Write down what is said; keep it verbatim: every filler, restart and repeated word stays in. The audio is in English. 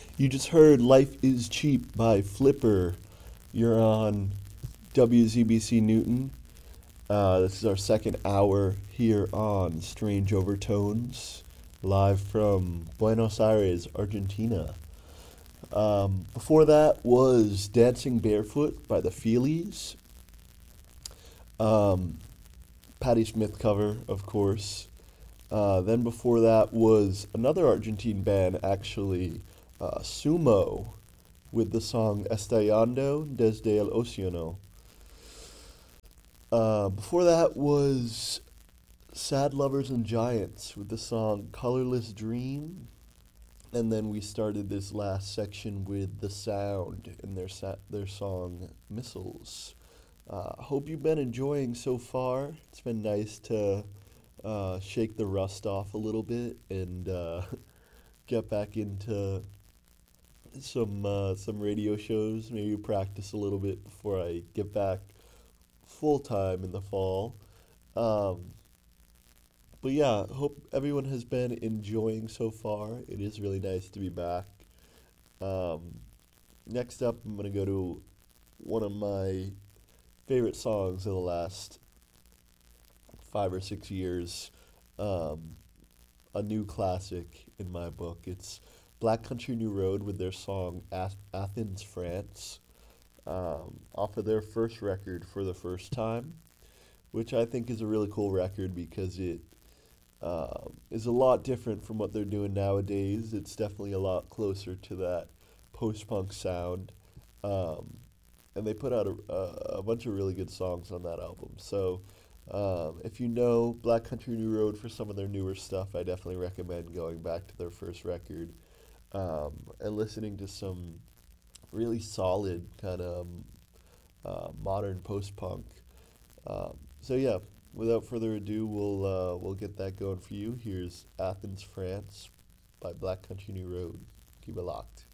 You just heard Life is Cheap by Flipper. You're on W Z B C Newton. Uh, this is our second hour here on Strange Overtones, live from Buenos Aires, Argentina. Um, before that was Dancing Barefoot by the Feelies. Um, Patti Smith cover, of course. Uh, then before that was another Argentine band, actually, uh, Sumo, with the song Estallando desde el Océano. Uh, before that was Sad Lovers and Giants with the song Colorless Dream. And then we started this last section with The Sound and their, sa- their song Missiles. Uh, hope you've been enjoying so far. It's been nice to uh, shake the rust off a little bit and uh, get back into some uh, some radio shows. Maybe practice a little bit before I get back full time in the fall. Um, but yeah, hope everyone has been enjoying so far. It is really nice to be back. Um, Next up, I'm gonna go to one of my favorite songs of the last five or six years. Um, a new classic in my book. It's Black Country New Road with their song Ath- Athens, France, um, off of their first record For the First Time, which I think is a really cool record because it um, is a lot different from what they're doing nowadays. It's definitely a lot closer to that post punk sound. Um, and they put out a, a, a bunch of really good songs on that album. So um, if you know Black Country New Road for some of their newer stuff, I definitely recommend going back to their first record um, and listening to some really solid kind of um, uh, modern post punk. Um, so yeah, without further ado, we'll uh, we'll get that going for you. Here's Athens, France, by Black Country New Road. Keep it locked.